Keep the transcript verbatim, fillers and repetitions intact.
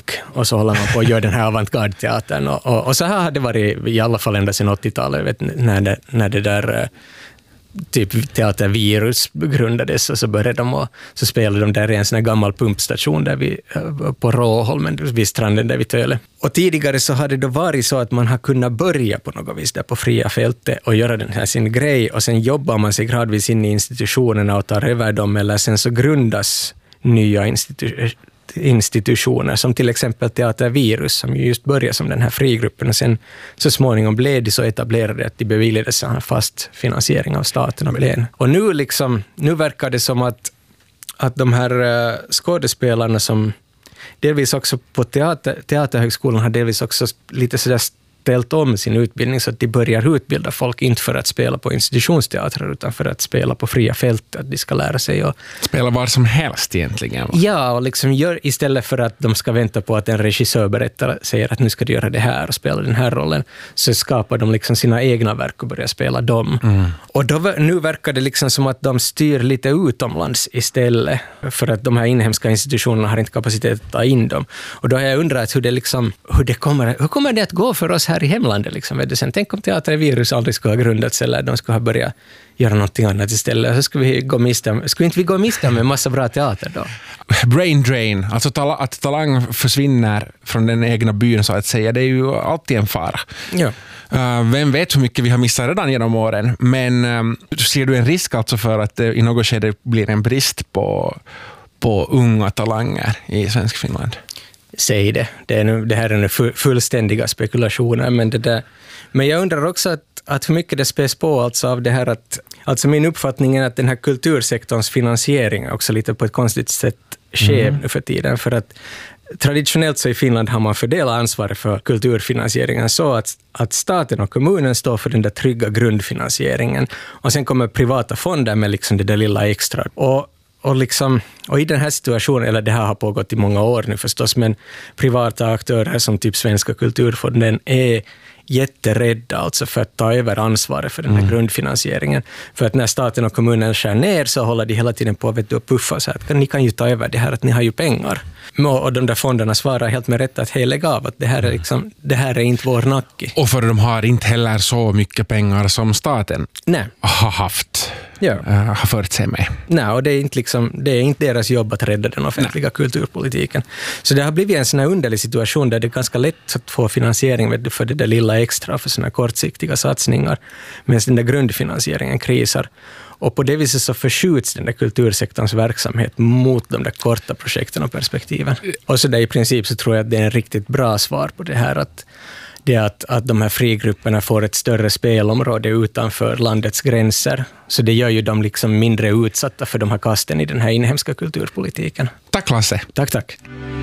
punk och så håller man på att göra den här avantgarde-teatern. Och, och, och så här har det varit i alla fall ända sedan åttiotalet, vet, när, det, när det där typ teatervirus grundades och så började de och så spelade de där i en sån här gammal pumpstation där vi, på Råholmen vid stranden där vid Töle. Och tidigare så hade det varit så att man har kunnat börja på något vis där på fria fältet och göra den här sin grej och sen jobbar man sig gradvis in i institutionerna och tar över dem, eller sen så grundas nya institutioner institutioner som till exempel Teatervirus som just började som den här frigruppen och sen så småningom blev det så etablerade att de beviljades en fast finansiering av staten och blev. Och nu liksom, nu verkar det som att, att de här uh, skådespelarna som delvis också på teater, Teaterhögskolan har delvis också lite sådär ställt om sin utbildning så att de börjar utbilda folk inte för att spela på institutionsteatrar utan för att spela på fria fält, att de ska lära sig och spela var som helst egentligen. Va? Ja, och liksom gör istället för att de ska vänta på att en regissör berättar, säger att nu ska de göra det här och spela den här rollen, så skapar de liksom sina egna verk och börjar spela dem. Mm. Och då, nu verkar det liksom som att de styr lite utomlands istället för att de här inhemska institutionerna har inte kapacitet att ta in dem. Och då har jag undrat hur det liksom, hur det kommer, hur kommer det att gå för oss här i hemlandet liksom. Sen tänk om Teatervirus aldrig skulle ha grundats eller de skulle ha börjat göra någonting annat istället. Så skulle vi gå miste, skulle inte vi gå miste med en massa bra teater då? Brain drain, alltså tala, att talang försvinner från den egna byn så att säga, det är ju alltid en fara. Ja. Uh, vem vet hur mycket vi har missat redan genom åren, men um, ser du en risk alltså för att det i något skede blir en brist på, på unga talanger i svensk Finland? Säg det. Det, är nu, det här är nu fullständiga spekulationer, men, det där, men jag undrar också att, att hur mycket det späs på alltså av det här att, alltså min uppfattning är att den här kultursektorns finansiering är också lite på ett konstigt sätt skev mm. nu för tiden, för att traditionellt så i Finland har man fördelat ansvaret för kulturfinansieringen så att, att staten och kommunen står för den där trygga grundfinansieringen och sen kommer privata fonder med liksom det där lilla extra. Och Och, liksom, och i den här situationen, eller det här har pågått i många år nu förstås, men privata aktörer som typ Svenska kulturfonden är jätterädda alltså för att ta över ansvaret för den här mm. grundfinansieringen. För att när staten och kommunen skär ner så håller de hela tiden på att puffa så att ni kan ju ta över det här, att ni har ju pengar. Och de där fonderna svarar helt med rätt att hej, lägg av, att det här är, liksom, det här är inte vår nacke. Och för de har inte heller så mycket pengar som staten Nej. har haft. Ja. Uh, har fört sig med. Nej, och det är, inte liksom, det är inte deras jobb att rädda den offentliga Nej. kulturpolitiken. Så det har blivit en sån här underlig situation där det är ganska lätt att få finansiering för det där lilla extra för såna kortsiktiga satsningar, medan den där grundfinansieringen krisar. Och på det viset så förskjuts den där kultursektorns verksamhet mot de där korta projekten och perspektiven. Och så där i princip så tror jag att det är en riktigt bra svar på det här, att det är att, att de här frigrupperna får ett större spelområde utanför landets gränser. Så det gör ju dem liksom mindre utsatta för de här kasten i den här inhemska kulturpolitiken. Tack Lasse. Tack, tack.